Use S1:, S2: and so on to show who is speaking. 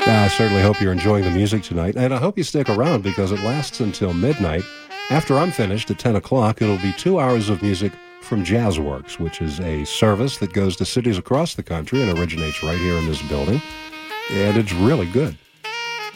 S1: I certainly hope you're enjoying the music tonight, and I hope you stick around because it lasts until midnight. After I'm finished at 10 o'clock, it'll be 2 hours of music from JazzWorks, which is a service that goes to cities across the country and originates right here in this building, and it's really good.